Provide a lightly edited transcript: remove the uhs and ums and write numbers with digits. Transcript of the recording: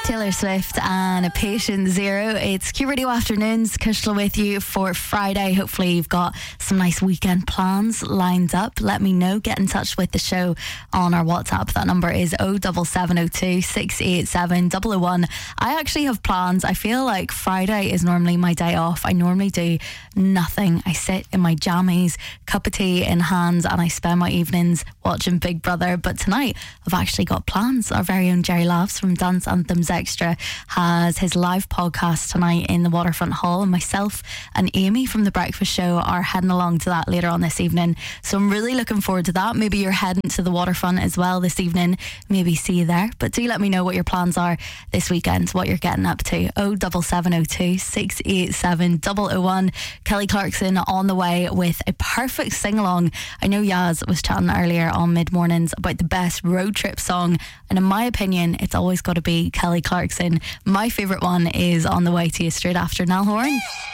Taylor Swift and Patient Zero. It's Q Radio Afternoons. Kushla with you for Friday. Hopefully you've got some nice weekend plans lined up. Let me know. Get in touch with the show on our WhatsApp. That number is 07702 687 001. I actually have plans. I feel like Friday is normally my day off. I normally do nothing. I sit in my jammies, cup of tea in hand, and I spend my evenings watching Big Brother. But tonight I've actually got plans. Our very own Jerry Laughs from Dance Anthems Extra has his live podcast tonight in the Waterfront Hall, and myself and Amy from The Breakfast Show are heading along to that later on this evening. So I'm really looking forward to that. Maybe you're heading to the waterfront as well this evening. Maybe see you there. But do let me know what your plans are this weekend, what you're getting up to. 07702 687 001. Kelly Clarkson on the way with a perfect sing-along. I know Yaz was chatting earlier on Mid-Mornings about the best road trip song, and in my opinion it's always got to be Kelly Clarkson. My favourite one is On the Way to You, straight after Niall Horan.